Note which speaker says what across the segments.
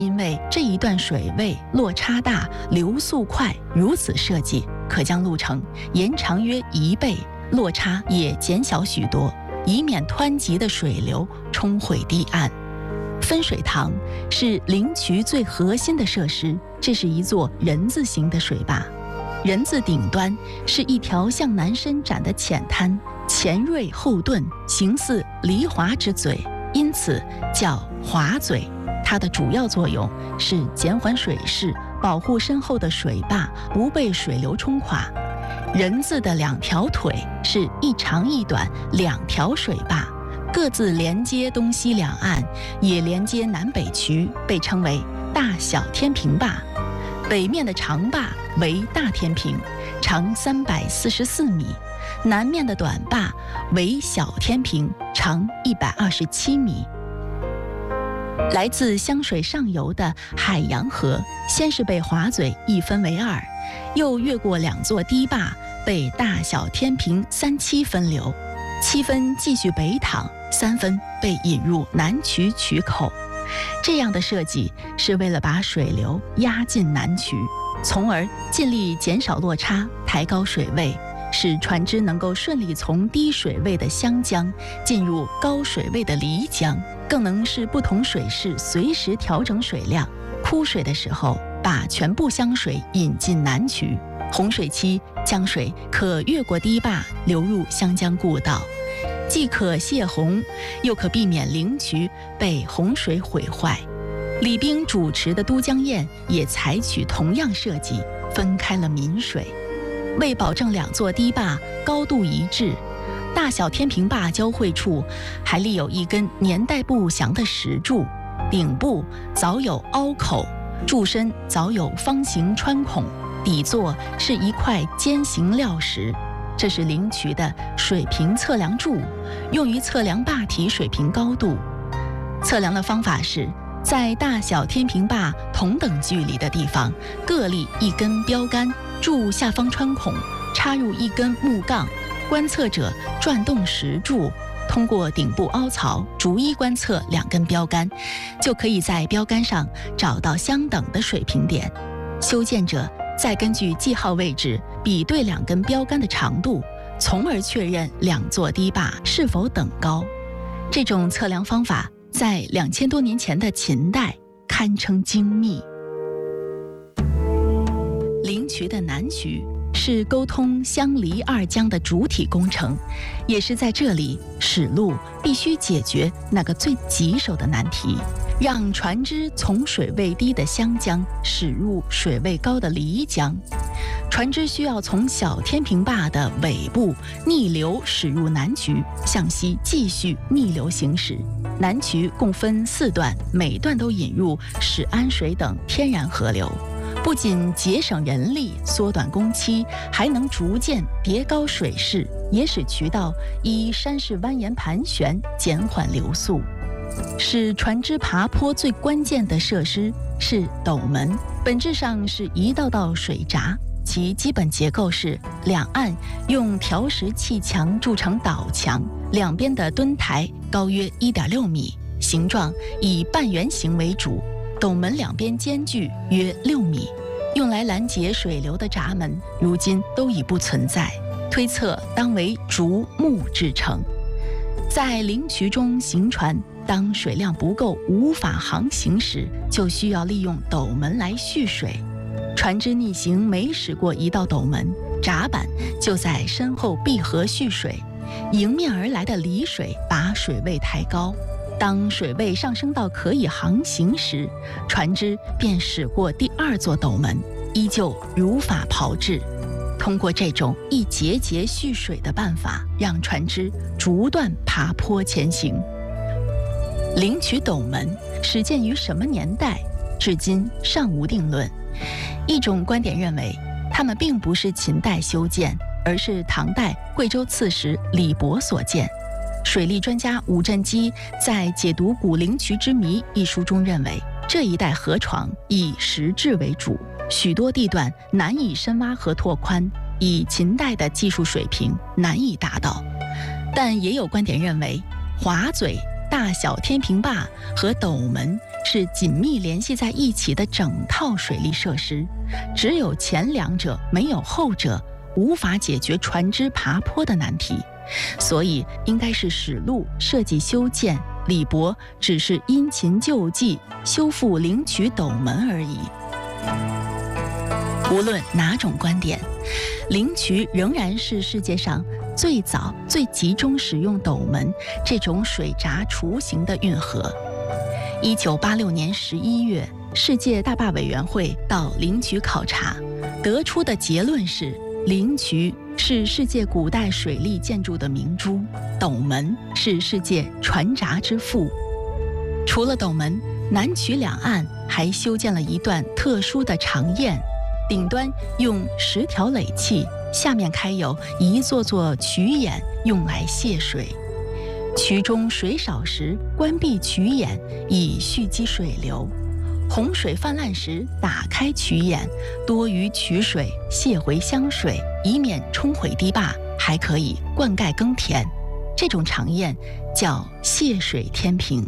Speaker 1: 因为这一段水位落差大、流速快，如此设计可将路程延长约1倍，落差也减小许多，以免湍急的水流冲毁堤岸。分水塘是灵渠最核心的设施，这是一座人字形的水坝，人字顶端是一条向南伸展的浅滩，前锐后钝，形似离华之嘴，因此叫华嘴。它的主要作用是减缓水势，保护身后的水坝不被水流冲垮。人字的2条腿是一长一短2条水坝，各自连接东西两岸，也连接南北渠，被称为大小天平坝。北面的长坝为大天平，长344米；南面的短坝为小天平，长127米。来自湘水上游的海洋河，先是被华嘴一分为2，又越过2座堤坝，被大小天平3期分流，7分继续北淌，3分被引入南渠渠口。这样的设计是为了把水流压进南渠，从而尽力减少落差，抬高水位，使船只能够顺利从低水位的湘江进入高水位的漓江，更能使不同水势随时调整水量。枯水的时候，把全部湘水引进南渠；洪水期，江水可越过堤坝流入湘江故道，既可泄洪，又可避免灵渠被洪水毁坏。李冰主持的都江堰也采取同样设计，分开了民水。为保证2座堤坝高度一致，大小天平坝交汇处还立有一根年代不详的石柱，顶部早有凹口，柱身早有方形穿孔，底座是一块尖形料石，这是灵渠的水平测量柱，用于测量坝体水平高度。测量的方法是在大小天平坝同等距离的地方各立一根标杆，柱下方穿孔，插入一根木杠，观测者转动石柱，通过顶部凹槽逐一观测2根标杆，就可以在标杆上找到相等的水平点。修建者再根据记号位置比对2根标杆的长度，从而确认2座堤坝是否等高。这种测量方法在2000多年前的秦代堪称精密。灵渠的南渠是沟通湘漓2江的主体工程，也是在这里驶路必须解决那个最棘手的难题，让船只从水位低的湘江驶入水位高的漓江。船只需要从小天平坝的尾部逆流驶入南渠，向西继续逆流行驶。南渠共分4段，每段都引入始安水等天然河流，不仅节省人力、缩短工期，还能逐渐叠高水势，也使渠道依山势蜿蜒盘旋，减缓流速。使船只爬坡最关键的设施是斗门，本质上是一道道水闸，其基本结构是两岸用条石砌墙筑成岛墙，两边的墩台高约1.6米，形状以半圆形为主，斗门两边间距约6米。用来拦截水流的闸门如今都已不存在，推测当为竹木制成。在灵渠中行船，当水量不够无法航行时，就需要利用斗门来蓄水。船只逆行每驶过一道斗门，闸板就在身后闭合蓄水，迎面而来的漓水把水位抬高。当水位上升到可以航行时，船只便驶过第2座斗门，依旧如法炮制。通过这种一节节蓄水的办法，让船只逐段爬坡前行。灵渠斗门始建于什么年代，至今尚无定论。一种观点认为，它们并不是秦代修建，而是唐代贵州刺史李博所建。水利专家伍振基在《解读古灵渠之谜》一书中认为，这一带河床以石质为主，许多地段难以深挖和拓宽，以秦代的技术水平难以达到。但也有观点认为，华嘴、大小天平坝和斗门是紧密联系在一起的整套水利设施，只有前两者没有后者，无法解决船只爬坡的难题，所以应该是史禄设计修建，李博只是殷勤救济，修复灵渠斗门而已。无论哪种观点，灵渠仍然是世界上最早最集中使用斗门这种水闸雏形的运河。1986年11月，世界大坝委员会到灵渠考察，得出的结论是，灵渠是世界古代水利建筑的明珠，斗门是世界船闸之父。除了斗门，南渠两岸还修建了一段特殊的长堰，顶端用10条垒砌，下面开有一座座渠眼，用来泄水。渠中水少时，关闭渠眼以蓄积水流；洪水泛滥时，打开渠眼，多余渠水泄回湘水，以免冲毁堤坝，还可以灌溉耕田。这种长堰叫泄水天平。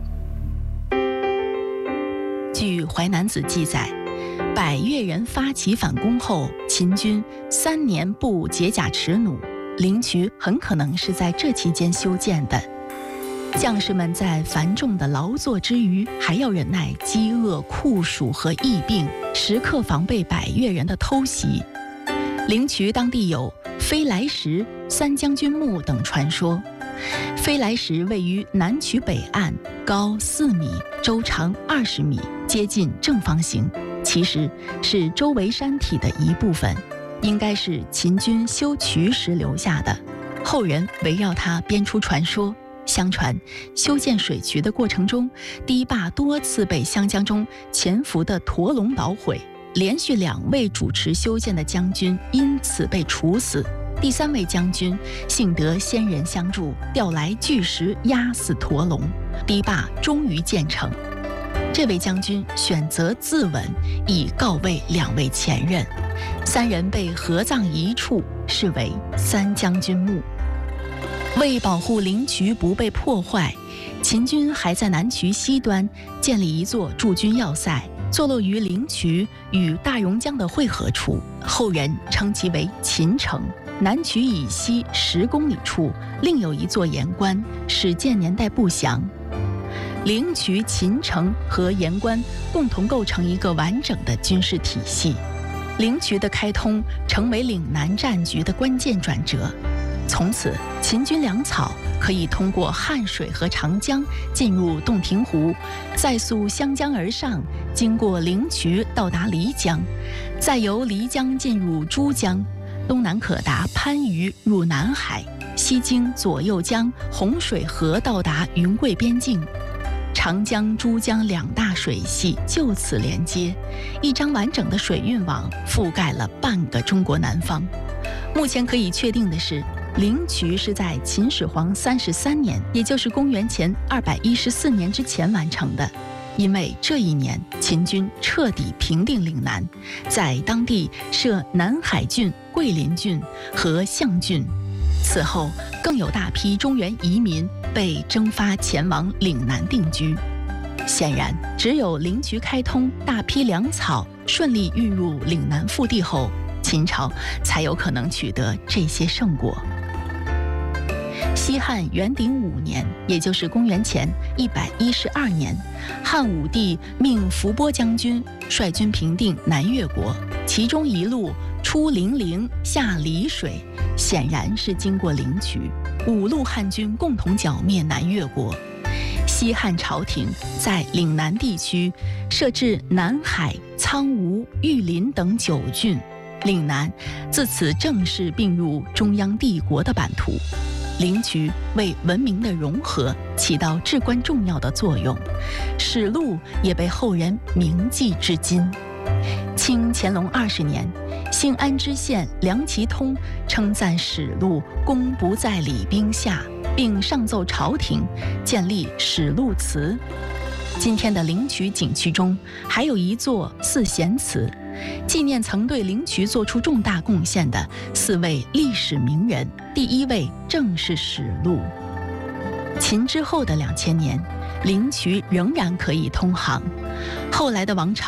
Speaker 1: 据《淮南子》记载，百越人发起反攻后，秦军3年不解甲持弩，灵渠很可能是在这期间修建的。将士们在繁重的劳作之余，还要忍耐饥饿、酷暑和疫病，时刻防备百越人的偷袭。灵渠当地有飞来石、三将军墓等传说。飞来石位于南渠北岸，高4米，周长20米，接近正方形，其实是周围山体的一部分，应该是秦军修渠时留下的。后人围绕它编出传说，相传修建水渠的过程中，堤坝多次被湘江中潜伏的驼龙捣毁，连续2位主持修建的将军因此被处死。第3位将军幸得仙人相助，调来巨石压死驼龙，堤坝终于建成。这位将军选择自刎，以告慰2位前任，3人被合葬一处，视为三将军墓。为保护灵渠不被破坏，秦军还在南渠西端建立一座驻军要塞，坐落于灵渠与大榕江的汇合处，后人称其为秦城。南渠以西10公里处另有一座盐关，始建年代不详。灵渠、秦城和盐关共同构成一个完整的军事体系。灵渠的开通成为岭南战局的关键转折，从此秦军粮草可以通过汉水和长江进入洞庭湖，再溯湘江而上，经过灵渠到达漓江，再由漓江进入珠江，东南可达番禺入南海，西经左右江、洪水河到达云贵边境。长江、珠江2大水系就此连接，一张完整的水运网覆盖了半个中国南方。目前可以确定的是，灵渠是在秦始皇33年，也就是公元前214年之前完成的。因为这一年秦军彻底平定岭南，在当地设南海郡、桂林郡和象郡。此后更有大批中原移民被征发前往岭南定居。显然，只有灵渠开通，大批粮草顺利运入岭南腹地后，秦朝才有可能取得这些胜果。西汉元鼎5年，也就是公元前112年，汉武帝命伏波将军率军平定南越国，其中一路出零陵，下澧水，显然是经过灵渠。5路汉军共同剿灭南越国。西汉朝廷在岭南地区设置南海、苍梧、玉林等9郡，岭南自此正式并入中央帝国的版图。灵渠为文明的融合起到至关重要的作用，史录也被后人铭记至今。清乾隆20年，兴安知县梁其通称赞史录功不在礼兵下，并上奏朝廷建立史录祠。今天的灵渠景区中还有一座祀贤祠，纪念曾对灵渠做出重大贡献的4位历史名人，第1位正是史录。 秦之后的2000年，灵渠仍然可以通航。后来的王朝